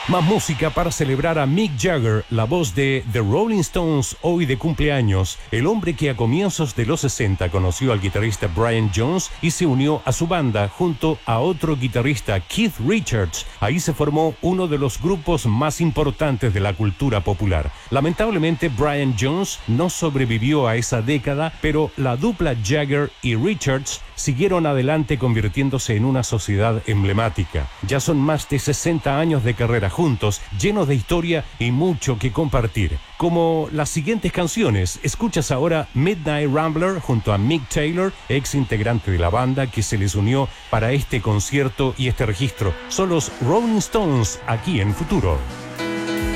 Más música para celebrar a Mick Jagger, la voz de The Rolling Stones, hoy de cumpleaños. El hombre que a comienzos de los 60 conoció al guitarrista Brian Jones y se unió a su banda junto a otro guitarrista, Keith Richards. Ahí se formó uno de los grupos más importantes de la cultura popular. Lamentablemente, Brian Jones no sobrevivió a esa década, pero la dupla Jagger y Richards siguieron adelante convirtiéndose en una sociedad emblemática. Ya son más de 60 años de carrera juntos, llenos de historia y mucho que compartir. Como las siguientes canciones, escuchas ahora Midnight Rambler junto a Mick Taylor, ex integrante de la banda que se les unió para este concierto y este registro. Son los Rolling Stones aquí en Futuro.